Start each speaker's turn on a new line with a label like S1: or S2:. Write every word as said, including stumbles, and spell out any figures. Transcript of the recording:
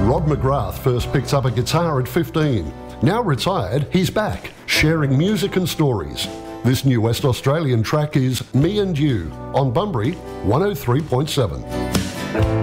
S1: Rod McGrath first picked up a guitar at fifteen. Now retired, he's back, sharing music and stories. This new West Australian track is Me and You on Bunbury one oh three point seven.